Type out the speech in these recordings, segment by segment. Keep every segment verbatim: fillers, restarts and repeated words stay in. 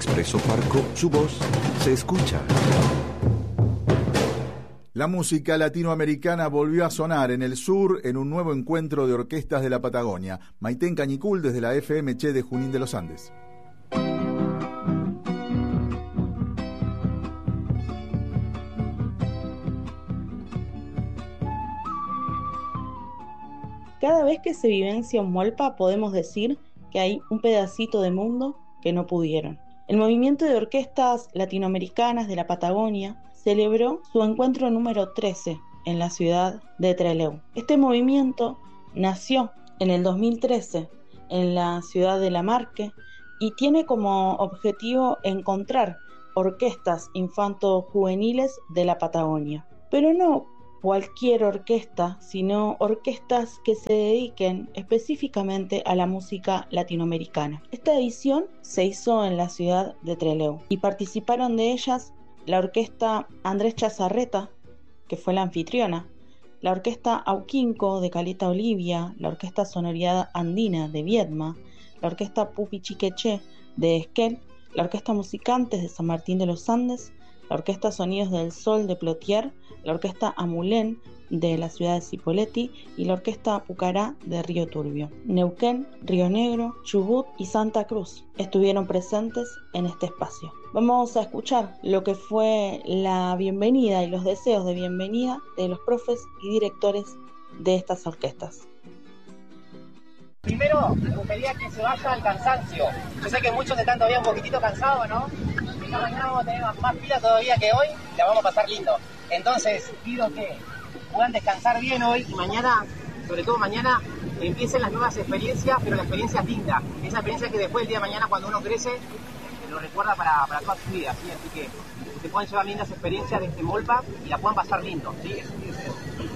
Expreso Parco, su voz se escucha. La música latinoamericana volvió a sonar en el sur en un nuevo encuentro de orquestas de la Patagonia. Maitén Cañicul desde la F M Che de Junín de los Andes. Cada vez que se vivencia un Molpa podemos decir que hay un pedacito de mundo que no pudieron. El movimiento de orquestas latinoamericanas de la Patagonia celebró su encuentro número trece en la ciudad de Trelew. Este movimiento nació en el dos mil trece en la ciudad de Lamarque y tiene como objetivo encontrar orquestas infanto-juveniles de la Patagonia. Pero no cualquier orquesta, sino orquestas que se dediquen específicamente a la música latinoamericana. Esta edición se hizo en la ciudad de Trelew y participaron de ellas la orquesta Andrés Chazarreta, que fue la anfitriona, la orquesta Auquinco de Caleta Olivia, la orquesta Sonoridad Andina de Viedma, la orquesta Pupi Chiqueché de Esquel, la orquesta Musicantes de San Martín de los Andes, la orquesta Sonidos del Sol de Plotier, la orquesta Amulén de la ciudad de Cipolletti y la orquesta Pucará de Río Turbio. Neuquén, Río Negro, Chubut y Santa Cruz estuvieron presentes en este espacio. Vamos a escuchar lo que fue la bienvenida y los deseos de bienvenida de los profes y directores de estas orquestas. Primero, me gustaría que se vaya al cansancio. Yo sé que muchos están todavía un poquitito cansados, ¿no? Esta mañana vamos a tener más pila todavía que hoy, la vamos a pasar lindo. Entonces, pido que puedan descansar bien hoy y mañana, sobre todo mañana, empiecen las nuevas experiencias, pero la experiencia linda. Esa experiencia que después, el día de mañana, cuando uno crece, lo recuerda para, para toda su vida, ¿sí? Así que se puedan llevar lindas experiencias de este Molpa y la puedan pasar lindo, ¿sí? Eso sí, eso.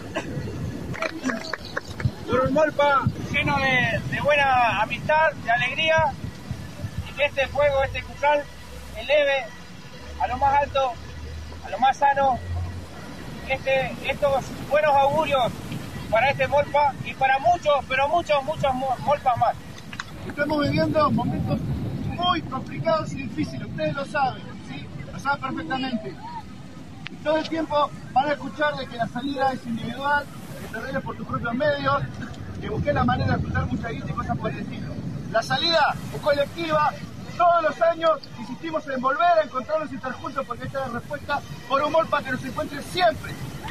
Un Molpa lleno de, de buena amistad, de alegría, y que este fuego, este cucal, eleve a lo más alto, a lo más sano, este, estos buenos augurios para este Molpa y para muchos, pero muchos, muchos Molpas más. Estamos viviendo momentos muy complicados y difíciles, ustedes lo saben, ¿sí? Lo saben perfectamente. Y todo el tiempo van a escuchar de que la salida es individual, que te arregles por tus propios medios, que busques la manera de juntar mucha guita y cosas por el estilo. La salida es colectiva. Todos los años insistimos en volver a encontrarnos y estar juntos porque esta es la respuesta por un Molpa que nos encuentre siempre.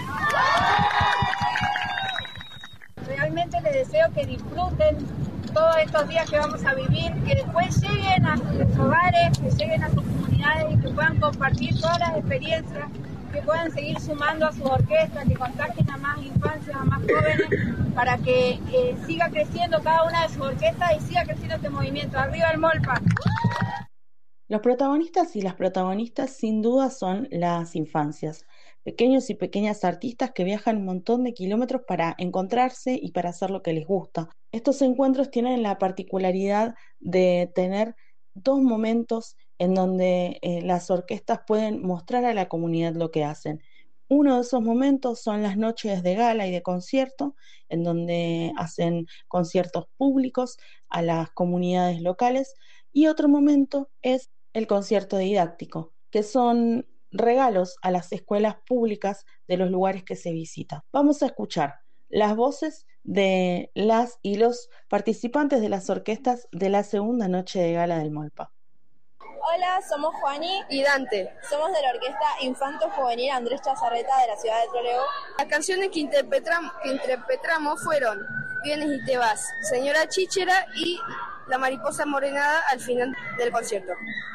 Realmente les deseo que disfruten todos estos días que vamos a vivir, que después lleguen a sus hogares, que lleguen a sus comunidades y que puedan compartir todas las experiencias, que puedan seguir sumando a sus orquestas, que contagien a más infancias, a más jóvenes, para que eh, siga creciendo cada una de sus orquestas y siga creciendo este movimiento. ¡Arriba el Molpa! Los protagonistas y las protagonistas sin duda son las infancias, pequeños y pequeñas artistas que viajan un montón de kilómetros para encontrarse y para hacer lo que les gusta. Estos encuentros tienen la particularidad de tener dos momentos en donde eh, las orquestas pueden mostrar a la comunidad lo que hacen. Uno de esos momentos son las noches de gala y de concierto, en donde hacen conciertos públicos a las comunidades locales, y otro momento es el concierto didáctico, que son regalos a las escuelas públicas de los lugares que se visitan. Vamos a escuchar las voces de las y los participantes de las orquestas de la segunda noche de gala del Molpa. Hola, somos Juani y Dante. Somos de la orquesta Infanto Juvenil Andrés Chazarreta de la ciudad de Trelew. Las canciones que interpretamos, que interpretamos fueron Vienes y te vas, Señora Chichera y La mariposa morenada al final del concierto.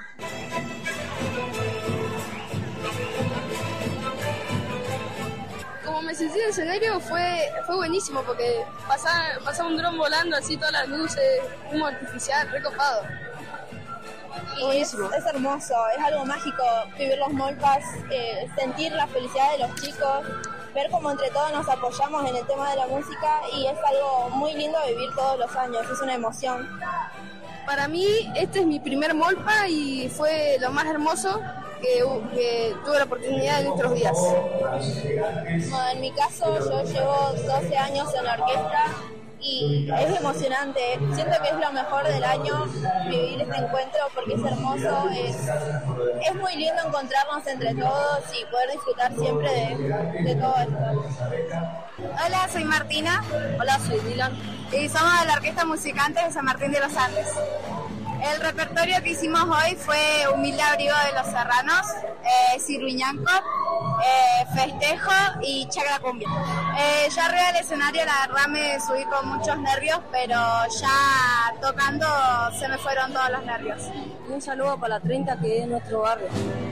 Como me sentí en el escenario fue, fue buenísimo porque pasaba, pasaba un dron volando así, todas las luces, humo artificial, recopado. Y es, es hermoso, es algo mágico vivir los Molpas, eh, sentir la felicidad de los chicos, ver cómo entre todos nos apoyamos en el tema de la música y es algo muy lindo vivir todos los años, es una emoción. Para mí este es mi primer Molpa y fue lo más hermoso que, que tuve la oportunidad en nuestros días. Bueno, en mi caso yo llevo doce años en la orquesta y es emocionante. Siento que es lo mejor del año vivir este encuentro porque es hermoso, es, es muy lindo encontrarnos entre todos y poder disfrutar siempre de, de todo esto. Hola, soy Martina. Hola, soy Dylan. Y somos de la Orquesta Musicante de San Martín de los Andes. El repertorio que hicimos hoy fue Humilde Abrigo de los Serranos, eh, Sirviñanco, eh, Festejo y Chacra Cumbia. Eh, ya arriba del escenario la verdad me subí con muchos nervios, pero ya tocando se me fueron todos los nervios. Un saludo para la treinta que es nuestro barrio.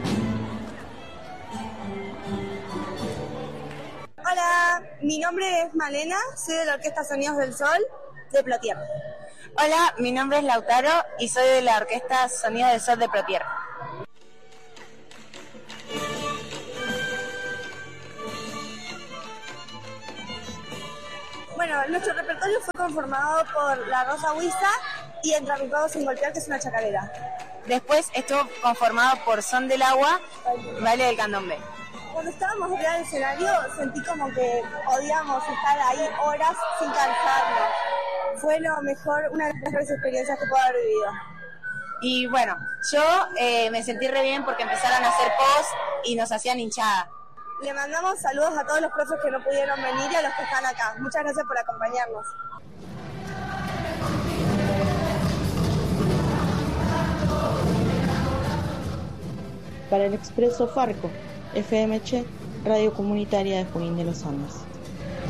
Hola, mi nombre es Malena, soy de la Orquesta Sonidos del Sol de Plotier. Hola, mi nombre es Lautaro y soy de la Orquesta Sonidos del Sol de Plotier. Bueno, nuestro repertorio fue conformado por La Rosa Huiza y Entrapipados sin golpear, que es una chacarera. Después estuvo conformado por Son del Agua, Baile del Candombe. Cuando estábamos arriba del escenario sentí como que podíamos estar ahí horas sin cansarnos. Fue lo mejor, una de las mejores experiencias que puedo haber vivido. Y bueno, yo eh, me sentí re bien porque empezaron a hacer post y nos hacían hinchada. Le mandamos saludos a todos los profes que no pudieron venir y a los que están acá. Muchas gracias por acompañarnos. Para el Expreso Farco, F M Che, Radio Comunitaria de Junín de los Andes.